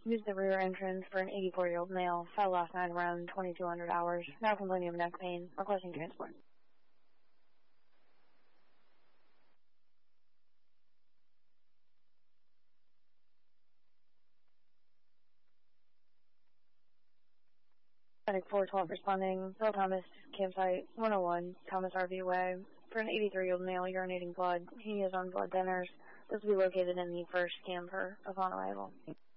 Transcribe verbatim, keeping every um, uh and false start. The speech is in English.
Used the rear entrance for an eighty-four-year-old male. Fell last night around twenty-two hundred hours. Now complaining of neck pain. Requesting transport. Medic four twelve responding. Bill Thomas, campsite one oh one, Thomas R V Way. For an eighty-three-year-old male urinating blood. He is on blood thinners. This will be located in the first camper upon arrival.